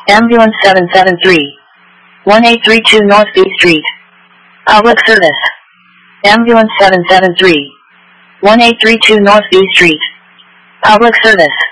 Ambulance 773-1832 North B Street. Public service. Ambulance 773-1832 North B Street. Public service.